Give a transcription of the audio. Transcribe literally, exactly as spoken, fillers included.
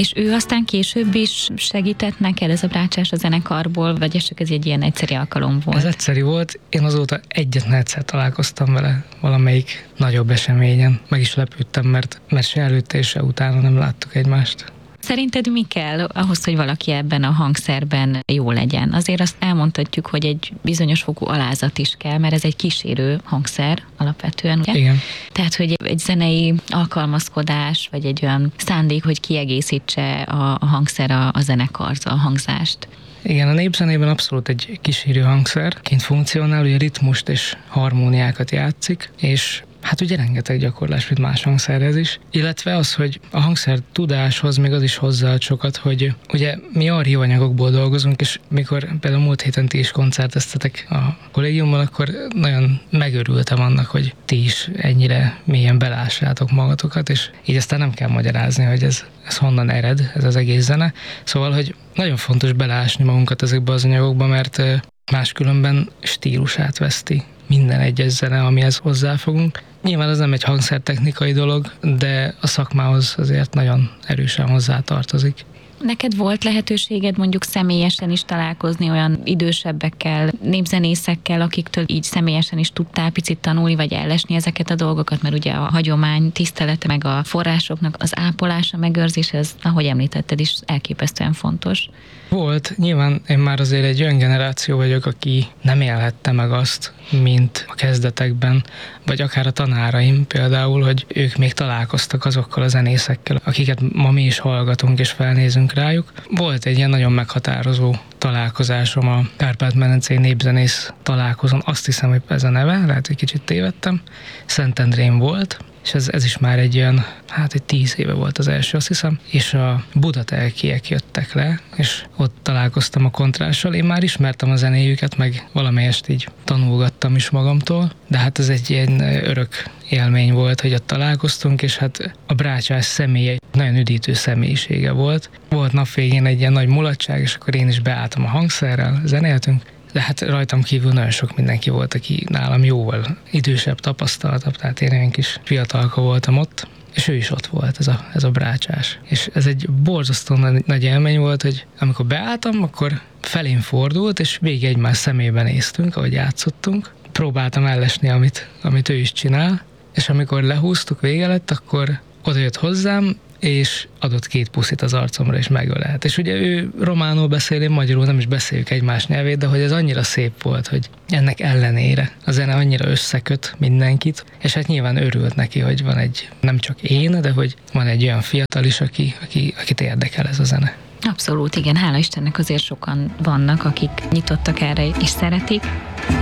És ő aztán később is segített neked, ez a brácsás a zenekarból, vagy ez csak ez egy ilyen egyszeri alkalom volt? Ez egyszeri volt, én azóta egyetlen egyszer találkoztam vele valamelyik nagyobb eseményen. Meg is lepődtem, mert, mert se előtte és se utána nem láttuk egymást. Szerinted mi kell ahhoz, hogy valaki ebben a hangszerben jó legyen? Azért azt elmondhatjuk, hogy egy bizonyos fokú alázat is kell, mert ez egy kísérő hangszer alapvetően, ugye? Igen. Tehát, hogy egy zenei alkalmazkodás, vagy egy olyan szándék, hogy kiegészítse a, a hangszer a, a zenekart, a hangzást. Igen, a népzenében abszolút egy kísérő hangszerként funkcionál, ugye ritmust és harmóniákat játszik, és hát ugye rengeteg gyakorlás, mint más hangszerhez is. Illetve az, hogy a hangszer tudáshoz még az is hozzáad sokat, hogy ugye mi archívanyagokból dolgozunk, és mikor például múlt héten ti is koncerteztetek a kollégiumban, akkor nagyon megörültem annak, hogy ti is ennyire mélyen belássátok magatokat, és így aztán nem kell magyarázni, hogy ez, ez honnan ered, ez az egész zene. Szóval, hogy nagyon fontos belásni magunkat ezekbe az anyagokba, mert máskülönben stílusát veszti minden egyes zene, amihez hozzáfogunk. Nyilván ez nem egy hangszertechnikai dolog, de a szakmához azért nagyon erősen hozzátartozik. Neked volt lehetőséged mondjuk személyesen is találkozni olyan idősebbekkel, népzenészekkel, akiktől így személyesen is tudtál picit tanulni, vagy ellesni ezeket a dolgokat, mert ugye a hagyomány tisztelete, meg a forrásoknak az ápolása, megőrzése, ez, ahogy említetted is, elképesztően fontos. Volt. Nyilván én már azért egy olyan generáció vagyok, aki nem élhette meg azt, mint a kezdetekben, vagy akár a tanáraim például, hogy ők még találkoztak azokkal a zenészekkel, akiket ma mi is hallgatunk és felnézünk rájuk. Volt egy ilyen nagyon meghatározó találkozásom a Kárpát-medencei népzenész találkozón, azt hiszem, hogy ez a neve, lehet, hogy kicsit tévedtem, Szentendrén volt, és ez, ez is már egy olyan, hát egy tíz éve volt az első, azt hiszem, és a budatelkiek jöttek le, és ott találkoztam a kontrással. Én már ismertem a zenéjüket, meg valamelyest így tanulgattam is magamtól, de hát ez egy ilyen örök élmény volt, hogy ott találkoztunk, és hát a brácsás személye nagyon üdítő személyisége volt. Volt nap végén egy ilyen nagy mulatság, és akkor én is beálltam a hangszerrel, zenéltünk, de hát rajtam kívül nagyon sok mindenki volt, aki nálam jóval idősebb, tapasztaltabb, tehát én olyan kis fiatalka voltam ott, és ő is ott volt, ez a, ez a brácsás. És ez egy borzasztó nagy élmény volt, hogy amikor beálltam, akkor felén fordult, és végig egymás szemébe néztünk, ahogy játszottunk. Próbáltam ellesni, amit, amit ő is csinál, és amikor lehúztuk, vége lett, akkor oda jött hozzám, és adott két puszit az arcomra, és megölelt. És ugye ő románul beszél, én magyarul, nem is beszéljük egymás nyelvét, de hogy ez annyira szép volt, hogy ennek ellenére a zene annyira összeköt mindenkit, és hát nyilván örült neki, hogy van egy, nem csak én, de hogy van egy olyan fiatal is, aki, aki, akit érdekel ez a zene. Abszolút, igen, hála Istennek azért sokan vannak, akik nyitottak erre és szeretik.